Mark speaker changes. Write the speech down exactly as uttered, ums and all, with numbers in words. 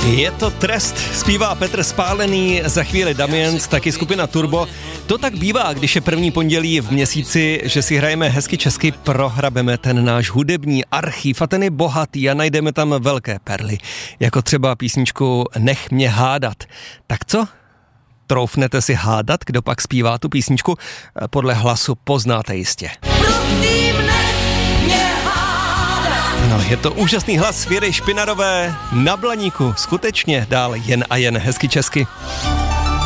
Speaker 1: Je to trest, zpívá Petr Spálený, za chvíli Damiens, taky skupina Turbo. To tak bývá, když je první pondělí v měsíci, že si hrajeme hezky česky, prohrabeme ten náš hudební archív a ten je bohatý a najdeme tam velké perly, jako třeba písničku Nech mě hádat. Tak co? Troufnete si hádat, kdo pak zpívá tu písničku? Podle hlasu poznáte jistě.
Speaker 2: Prosím, nech mě hádat.
Speaker 1: No, je to úžasný hlas Věry Špinarové na Blaníku. Skutečně dál jen a jen hezky česky.